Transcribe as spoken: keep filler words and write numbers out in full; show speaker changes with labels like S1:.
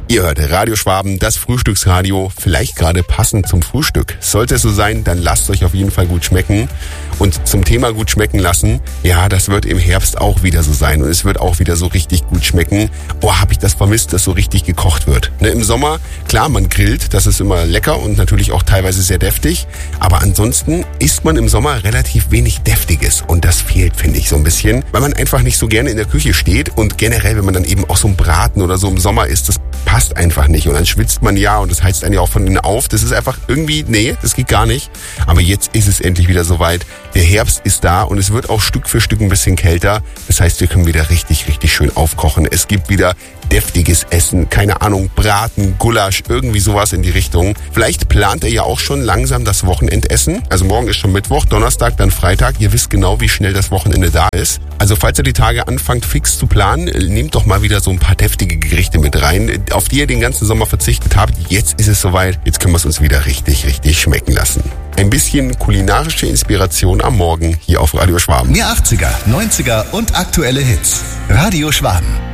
S1: Ihr hört Radio Schwaben, das Frühstücksradio, vielleicht gerade passend zum Frühstück. Sollte es so sein, dann lasst euch auf jeden Fall gut schmecken. Und zum Thema gut schmecken lassen, ja, das wird im Herbst auch wieder so sein. Und es wird auch wieder so richtig gut schmecken. Oh, hab ich das vermisst, dass so richtig gekocht wird. Ne, im Sommer, klar, man grillt, das ist immer lecker und natürlich auch teilweise sehr deftig. Aber ansonsten isst man im Sommer relativ wenig Deftiges. Und das fehlt, finde ich, so ein bisschen, weil man einfach nicht so gerne in der Küche steht. Und generell, wenn man dann eben auch so ein Braten oder so im Sommer isst, das passt einfach nicht. Und dann schwitzt man ja und das heizt einen ja auch von innen auf. Das ist einfach irgendwie, nee, das geht gar nicht. Aber jetzt ist es endlich wieder soweit. Der Herbst ist da und es wird auch Stück für Stück ein bisschen kälter. Das heißt, wir können wieder richtig, richtig schön aufkochen. Es gibt wieder deftiges Essen, keine Ahnung, Braten, Gulasch, irgendwie sowas in die Richtung. Vielleicht plant ihr ja auch schon langsam das Wochenendessen. Also morgen ist schon Mittwoch, Donnerstag, dann Freitag. Ihr wisst genau, wie schnell das Wochenende da ist. Also falls ihr die Tage anfangt, fix zu planen, nehmt doch mal wieder so ein paar deftige Gerichte mit rein, auf die ihr den ganzen Sommer verzichtet habt. Jetzt ist es soweit. Jetzt können wir es uns wieder richtig, richtig schmecken lassen. Ein bisschen kulinarische Inspiration am Morgen hier auf Radio Schwaben.
S2: Mehr achtziger, neunziger und aktuelle Hits. Radio Schwaben.